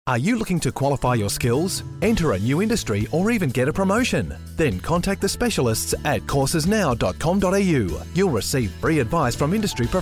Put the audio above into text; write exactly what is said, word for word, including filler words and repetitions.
Are you looking to qualify your skills, enter a new industry, or even get a promotion? Then contact the specialists at courses now dot com dot a u. You'll receive free advice from industry professionals